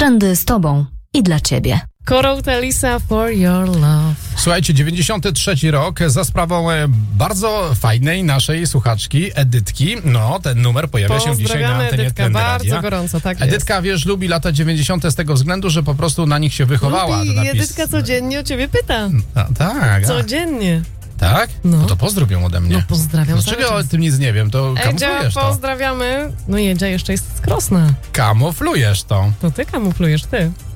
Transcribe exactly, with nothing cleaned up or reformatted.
Trendy z tobą i dla ciebie. Korautelisa for your love. Słuchajcie, dziewięćdziesiąty trzeci rok za sprawą bardzo fajnej naszej słuchaczki Edytki. No, ten numer pojawia się dzisiaj na antenie Edytka, Trendy bardzo Radia. gorąco, tak Edytka, jest. wiesz, lubi lata dziewięćdziesiąte z tego względu, że po prostu na nich się wychowała. Lubi, To napis... Edytka codziennie o ciebie pyta. A, tak, a, Codziennie. tak? No. No to pozdrów ją ode mnie. No pozdrawiam. Dlaczego o tym nic nie wiem? To Edzia, kamuflujesz to. pozdrawiamy. No i Edzia jeszcze jest z Krosna. Kamuflujesz to. To ty kamuflujesz, ty.